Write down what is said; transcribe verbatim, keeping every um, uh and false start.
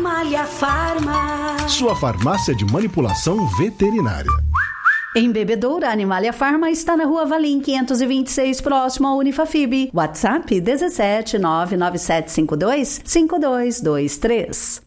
Animalia Farma. Sua farmácia de manipulação veterinária. Em Bebedouro, a Animalia Farma está na Rua Valim quinhentos e vinte e seis, próximo ao Unifafib. WhatsApp dezessete nove nove sete cinco dois cinco dois dois três.